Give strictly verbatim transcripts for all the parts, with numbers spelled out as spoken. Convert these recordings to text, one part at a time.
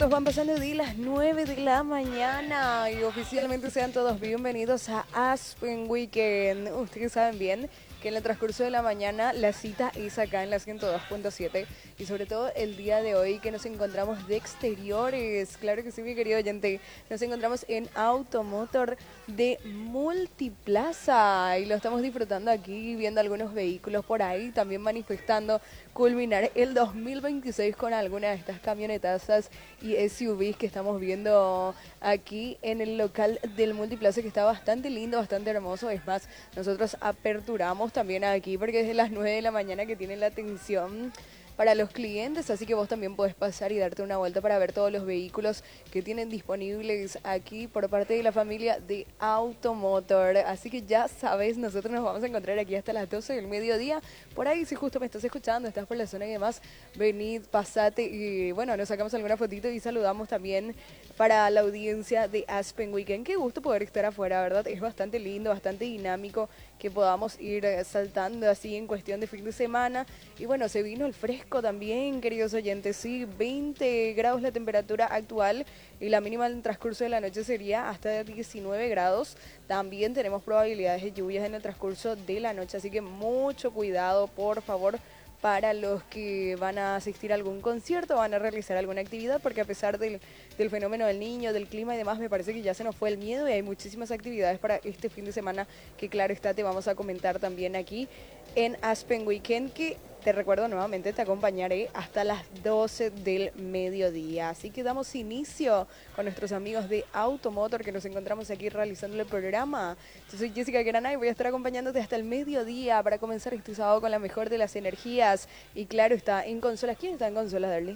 minutos van pasando de las nueve de la mañana y oficialmente sean todos bienvenidos a Aspen Weekend. Ustedes saben bien que en el transcurso de la mañana la cita es acá en la ciento dos punto siete y sobre todo el día de hoy que nos encontramos de exteriores. Claro que sí, mi querido oyente, nos encontramos en Automotor de Multiplaza y lo estamos disfrutando aquí, viendo algunos vehículos por ahí, también manifestando culminar el dos mil veintiséis con alguna de estas camionetazas y S U Vs que estamos viendo aquí en el local del Multiplaza, que está bastante lindo, bastante hermoso. Es más, nosotros aperturamos también aquí porque desde las nueve de la mañana que tienen la atención para los clientes, así que vos también podés pasar y darte una vuelta para ver todos los vehículos que tienen disponibles aquí por parte de la familia de Automotor. Así que ya sabes, nosotros nos vamos a encontrar aquí hasta las doce del mediodía. Por ahí, si justo me estás escuchando, estás por la zona y demás, venid, pasate y bueno, nos sacamos alguna fotito y saludamos también para la audiencia de Aspen Weekend. Qué gusto poder estar afuera, ¿verdad? Es bastante lindo, bastante dinámico que podamos ir saltando así en cuestión de fin de semana. Y bueno, se vino el fresco también, queridos oyentes, sí, veinte grados la temperatura actual y la mínima en el transcurso de la noche sería hasta diecinueve grados. También tenemos probabilidades de lluvias en el transcurso de la noche, así que mucho cuidado, por favor, para los que van a asistir a algún concierto, van a realizar alguna actividad, porque a pesar del, del fenómeno del niño, del clima y demás, me parece que ya se nos fue el miedo y hay muchísimas actividades para este fin de semana que, claro está, te vamos a comentar también aquí en Aspen Weekend, que te recuerdo nuevamente, te acompañaré hasta las doce del mediodía. Así que damos inicio con nuestros amigos de Automotor que nos encontramos aquí realizando el programa. Yo soy Jessica Granay y voy a estar acompañándote hasta el mediodía para comenzar este sábado con la mejor de las energías. Y claro, está en consolas. ¿Quién está en consolas, Darly?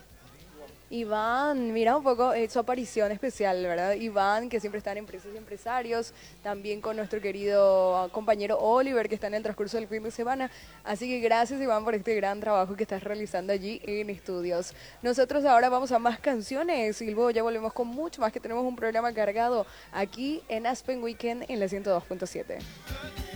Iván, mira un poco eh, su aparición especial, ¿verdad? Iván, que siempre está en Empresas y Empresarios, también con nuestro querido compañero Oliver, que está en el transcurso del fin de semana. Así que gracias, Iván, por este gran trabajo que estás realizando allí en estudios. Nosotros ahora vamos a más canciones y luego ya volvemos con mucho más, que tenemos un programa cargado aquí en Aspen Weekend en la ciento dos punto siete.